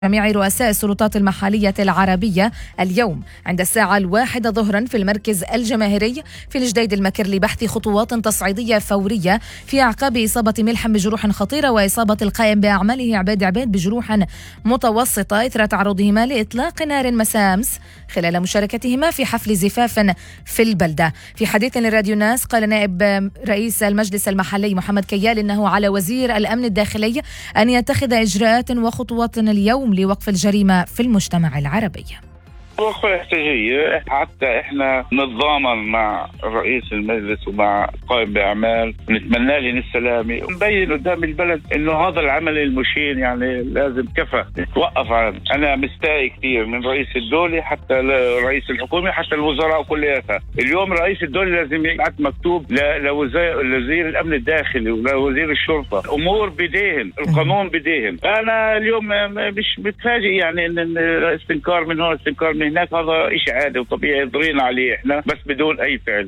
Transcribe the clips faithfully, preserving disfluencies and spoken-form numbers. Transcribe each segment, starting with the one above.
جميع رؤساء السلطات المحلية العربية اليوم عند الساعة الواحدة ظهرا في المركز الجماهيري في الجديد المكر لبحث خطوات تصعيدية فورية في أعقاب إصابة ملحم بجروح خطيرة وإصابة القائم بأعماله عبيد عبيد بجروح متوسطة إثر تعرضهما لإطلاق نار مساء أمس خلال مشاركتهما في حفل زفاف في البلدة. في حديث لراديو ناس قال نائب رئيس المجلس المحلي محمد كيال إنه على وزير الأمن الداخلي أن يتخذ إجراءات وخطوات اليوم لوقف الجريمة في المجتمع العربي. وقفة احتجاجية حتى احنا نتضامن مع رئيس المجلس ومع قائم بأعمال، نتمنى لهم السلامة ونبين قدام البلد انه هذا العمل المشين يعني لازم كفى توقف عنه. انا مستاء كثير من رئيس الدولة حتى رئيس الحكومة حتى الوزراء كلياتها. اليوم رئيس الدولة لازم يبعث مكتوب لوزير الامن الداخلي ولوزير الشرطة، امور بديهم، القانون بديهم. انا اليوم مش متفاجئ يعني ان استنكار من هون استنكار من هناك، هذا إشي عادي وطبيعي يضرينا عليه احنا بس بدون أي فعل.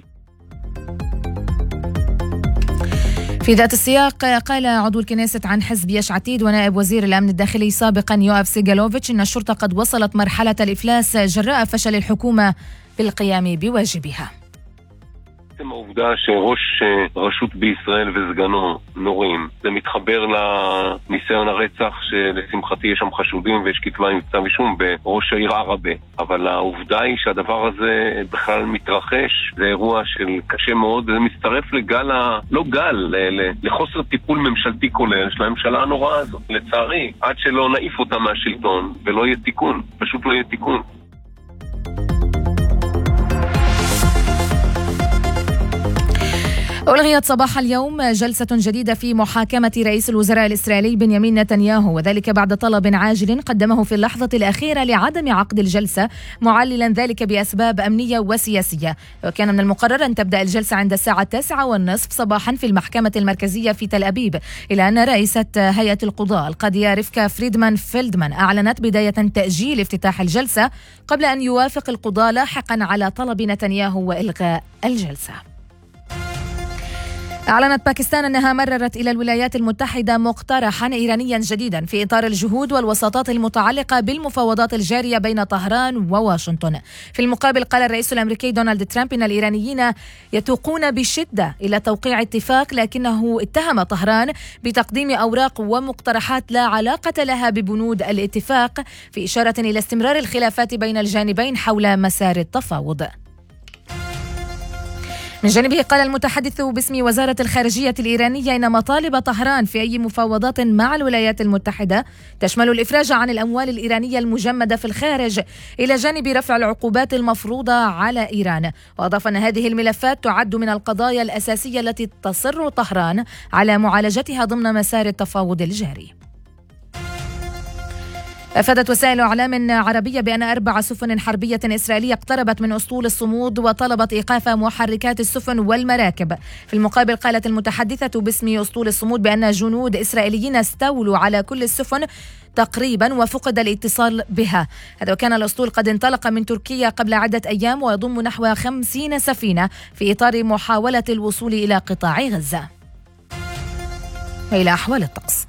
في ذات السياق قال عضو الكنيسة عن حزب يش عتيد ونائب وزير الأمن الداخلي سابقا يوآف سيغالوفيتش إن الشرطة قد وصلت مرحلة الإفلاس جراء فشل الحكومة بالقيام בواجبها. העובדה שראש רשות בישראל וסגנו נורים, זה מתחבר לניסיון הרצח שלשמחתי יש שם חשודים ויש כתבי כתב אישום בראש העיר עראבה, אבל העובדה היא שהדבר הזה בכלל מתרחש, זה אירוע של קשה מאוד, זה מצטרף לגל, לא גל, לחוסר טיפול ממשלתי כולל של הממשלה הנוראה הזאת. לצערי, עד שלא נעיף אותה מהשלטון ולא יהיה תיקון, פשוט לא יהיה תיקון. ألغيت صباح اليوم جلسة جديدة في محاكمة رئيس الوزراء الإسرائيلي بنيامين نتنياهو، وذلك بعد طلب عاجل قدمه في اللحظة الأخيرة لعدم عقد الجلسة معللا ذلك بأسباب أمنية وسياسية. وكان من المقرر أن تبدأ الجلسة عند الساعة التاسعة والنصف صباحا في المحكمة المركزية في تل أبيب، إلى أن رئيسة هيئة القضاء القاضية ريفكا فريدمان فيلدمان أعلنت بداية تأجيل افتتاح الجلسة قبل أن يوافق القضاء لاحقا على طلب نتنياهو وإلغاء الجلسة. أعلنت باكستان أنها مررت إلى الولايات المتحدة مقترحا إيرانيا جديدا في إطار الجهود والوساطات المتعلقة بالمفاوضات الجارية بين طهران وواشنطن. في المقابل قال الرئيس الأمريكي دونالد ترامب إن الإيرانيين يتوقون بشدة إلى توقيع اتفاق، لكنه اتهم طهران بتقديم أوراق ومقترحات لا علاقة لها ببنود الاتفاق، في إشارة إلى استمرار الخلافات بين الجانبين حول مسار التفاوض. من جانبه قال المتحدث باسم وزارة الخارجية الإيرانية إن مطالب طهران في أي مفاوضات مع الولايات المتحدة تشمل الإفراج عن الأموال الإيرانية المجمدة في الخارج، إلى جانب رفع العقوبات المفروضة على إيران. وأضاف أن هذه الملفات تعد من القضايا الأساسية التي تصر طهران على معالجتها ضمن مسار التفاوض الجاري. أفادت وسائل إعلام عربية بأن أربع سفن حربية إسرائيلية اقتربت من أسطول الصمود وطلبت إيقاف محركات السفن والمراكب. في المقابل قالت المتحدثة باسم أسطول الصمود بأن جنود إسرائيليين استولوا على كل السفن تقريبا وفقد الاتصال بها. هذا وكان الأسطول قد انطلق من تركيا قبل عدة أيام ويضم نحو خمسين سفينة في إطار محاولة الوصول إلى قطاع غزة. وإلى أحوال الطقس.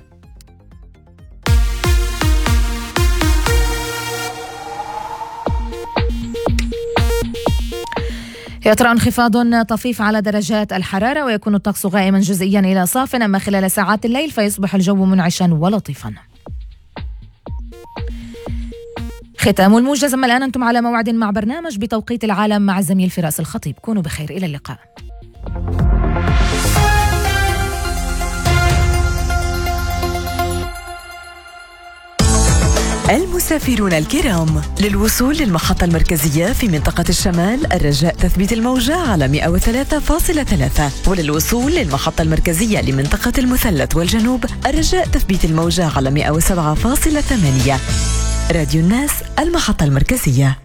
يطرأ انخفاض طفيف على درجات الحرارة ويكون الطقس غائما جزئيا إلى صاف، أما خلال ساعات الليل فيصبح الجو منعشا ولطيفا. ختام الموجز. أما الآن أنتم على موعد مع برنامج بتوقيت العالم مع الزميل فراس الخطيب. كونوا بخير، إلى اللقاء. المسافرون الكرام، للوصول للمحطة المركزية في منطقة الشمال الرجاء تثبيت الموجة على مئة وثلاثة فاصلة ثلاثة، وللوصول للمحطة المركزية لمنطقة المثلث والجنوب الرجاء تثبيت الموجة على مئة وسبعة فاصلة ثمانية. راديو الناس، المحطة المركزية.